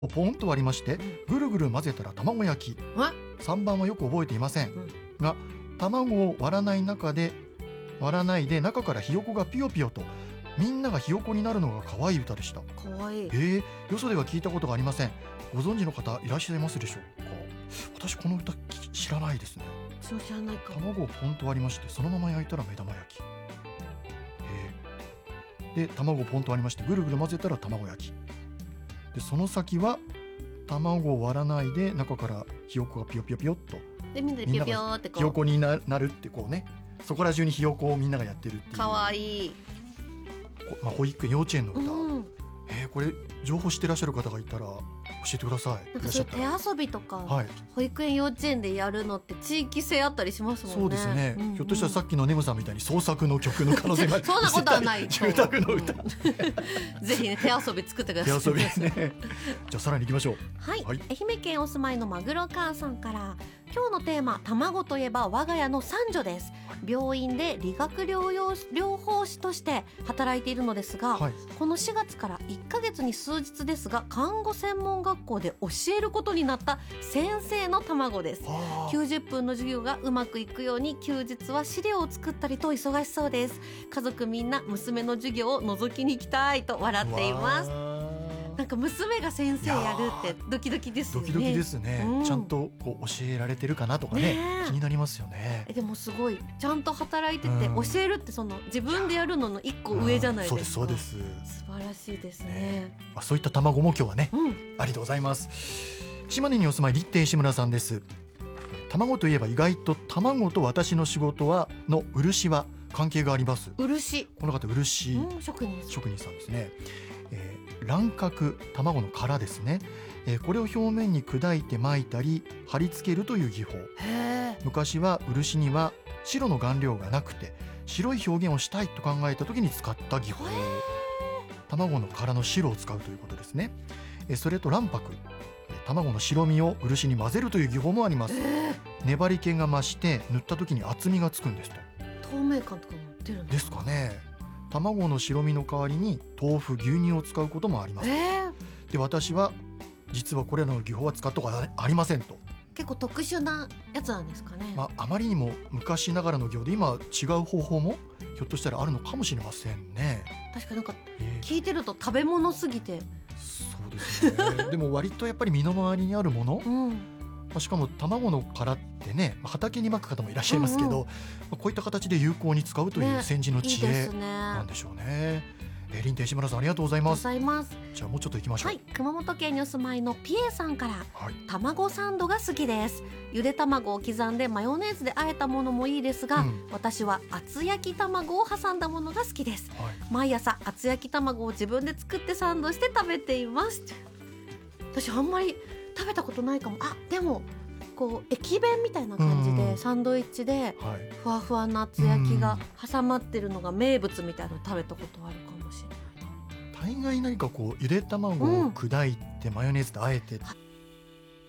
ポンと割りましてぐるぐる混ぜたら卵焼き。3番はよく覚えていません、が卵を割らないで中からひよこがピヨピヨと、みんながひよこになるのが可愛い歌でした。 かわいい。 よそでは聞いたことがありません。ご存知の方いらっしゃいますでしょうか。私この歌知らないですね。 私も知らないかも。 卵をポンと割りましてそのまま焼いたら目玉焼き。で卵をポンと割りましてぐるぐる混ぜたら卵焼きで、その先は卵を割らないで中からひよこがピヨピヨピヨっと、 でみんなでピヨピヨってこうひよこになるってこうね、そこら中にひよこをみんながやってるっていう。 かわいい。 保育園幼稚園の歌、これ情報知ってらっしゃる方がいたら教えてください。 なんかそういう手遊びとか、 はい、 保育園幼稚園でやるのって地域性あったりしますもんね。 そうですね、ひょっとしたらさっきのネムさんみたいに創作の曲の可能性がそんなことはない住宅の歌ぜひね手遊び作ってください。 手遊びですねじゃあさらに行きましょう。 はい、愛媛県お住まいのマグロ母さんから、今日のテーマ卵といえば我が家の三女です。病院で理学療法士として働いているのですが、この4月から1ヶ月に数日ですが看護専門学校で教えることになった先生の卵です。90分の授業がうまくいくように休日は資料を作ったりと忙しそうです。家族みんな娘の授業を覗きに行きたいと笑っています。なんか娘が先生やるってドキドキですね。 ドキドキですね、ちゃんとこう教えられてるかなとかね気になりますよね。 でもすごいちゃんと働いてて、教えるってその自分でやるのの一個上じゃないですか。 そうです。 素晴らしいですね。 そういった卵も今日はね、ありがとうございます。島根にお住まい立定石村さんです。卵といえば意外と卵と私の仕事はの漆は関係があります。 漆、 この方漆、職人さんですね。卵殻、卵の殻ですね、これを表面に砕いて巻いたり貼り付けるという技法。昔は漆には白の顔料がなくて白い表現をしたいと考えた時に使った技法。卵の殻の白を使うということですね。それと卵白、卵の白身を漆に混ぜるという技法もあります。粘り気が増して塗った時に厚みがつくんですと。 透明感とかも出るんですかね。 卵の白身の代わりに豆腐、牛乳を使うこともあります。で私は実はこれらの技法は使ったことがありませんと。 結構特殊なやつなんですかね。 あまりにも昔ながらの業で今違う方法もひょっとしたらあるのかもしれませんね。 確かになんか聞いてると食べ物すぎて、 そうですねでも割とやっぱり身の回りにあるもの、しかも卵の殻ってね畑にまく方もいらっしゃいますけど、こういった形で有効に使うという先人の知恵なんでしょうね。林定石村さんありがとうございます。じゃあもうちょっと行きましょう。 熊本県にお住まいのピエさんから、卵サンドが好きです。ゆで卵を刻んでマヨネーズで和えたものもいいですが、私は厚焼き卵を挟んだものが好きです。毎朝厚焼き卵を自分で作ってサンドして食べています。私あんまり食べたことないかも。でもこう駅弁みたいな感じでサンドイッチでふわふわな厚焼きが挟まってるのが名物みたいなの食べたことあるかもしれない。 大概何かこうゆで卵を砕いてマヨネーズで和えてっ